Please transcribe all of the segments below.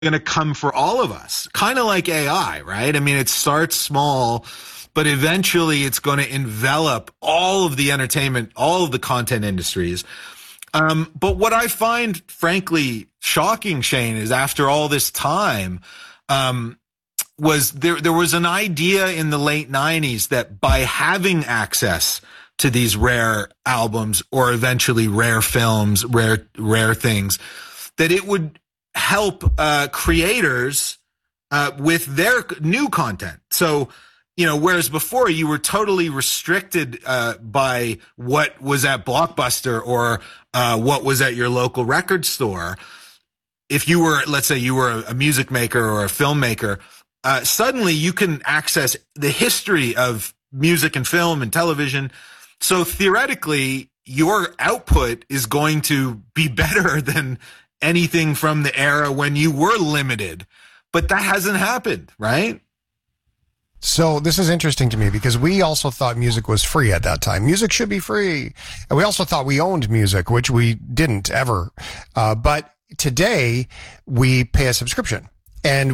going to come for all of us, kind of like AI, right? I mean, it starts small, but eventually it's going to envelop all of the entertainment, all of the content industries. But what I find, frankly, shocking, Shane, is after all this time, was there was an idea in the late 90s that by having access to these rare albums or eventually rare films, rare things, that it would help creators with their new content. So, you know, whereas before you were totally restricted by what was at Blockbuster or what was at your local record store. If you were, let's say you were a music maker or a filmmaker, suddenly you can access the history of music and film and television. So theoretically, your output is going to be better than anything from the era when you were limited. But that hasn't happened, right? So this is interesting to me because we also thought music was free at that time. Music should be free. And we also thought we owned music, which we didn't ever. But today we pay a subscription. And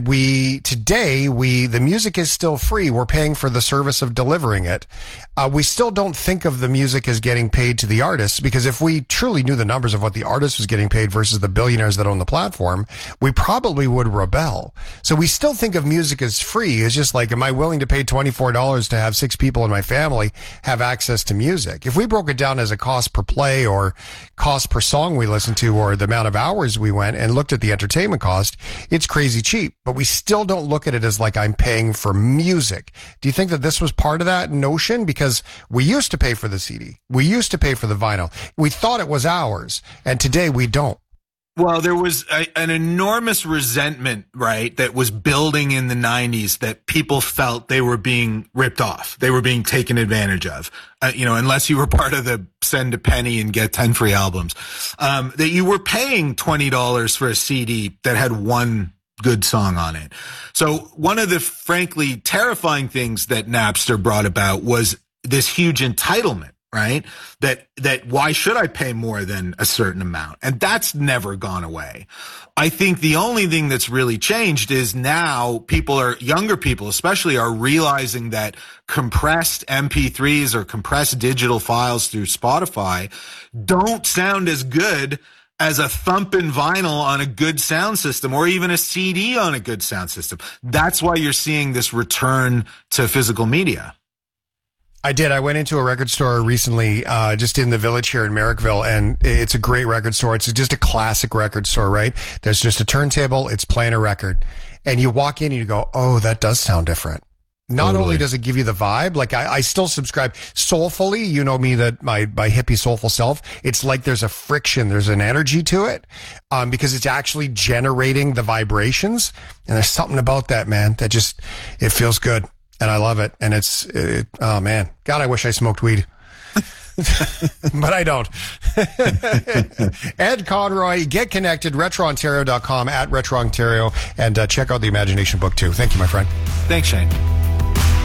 the music is still free. We're paying for the service of delivering it. We still don't think of the music as getting paid to the artists, because if we truly knew the numbers of what the artist was getting paid versus the billionaires that own the platform, we probably would rebel. So we still think of music as free. It's just like, am I willing to pay $24 to have 6 people in my family have access to music? If we broke it down as a cost per play or cost per song we listened to or the amount of hours we went and looked at the entertainment cost, it's crazy cheap. But we still don't look at it as like I'm paying for music. Do you think that this was part of that notion? Because we used to pay for the CD. We used to pay for the vinyl. We thought it was ours. And today we don't. Well, there was an enormous resentment, right, that was building in the 90s that people felt they were being ripped off. They were being taken advantage of, you know, unless you were part of the send a penny and get 10 free albums, that you were paying $20 for a CD that had one good song on it. So one of the frankly terrifying things that Napster brought about was this huge entitlement, right? That why should I pay more than a certain amount? And that's never gone away. I think the only thing that's really changed is now younger people especially are realizing that compressed MP3s or compressed digital files through Spotify don't sound as good as a thumping vinyl on a good sound system or even a CD on a good sound system. That's why you're seeing this return to physical media. I did. I went into a record store recently, just in the Village here in Merrickville, and it's a great record store. It's just a classic record store, right? There's just a turntable. It's playing a record. And you walk in and you go, oh, that does sound different. Not Totally. only does it give you the vibe, like I still subscribe soulfully. You know me, that my hippie soulful self, it's like there's a friction, there's an energy to it, because it's actually generating the vibrations. And there's something about that, man, that just, it feels good. And I love it. And oh man, God, I wish I smoked weed. But I don't. Ed Conroy, get connected, retroontario.com, @retroontario, and check out the Imagination book too. Thank you, my friend. Thanks, Shane.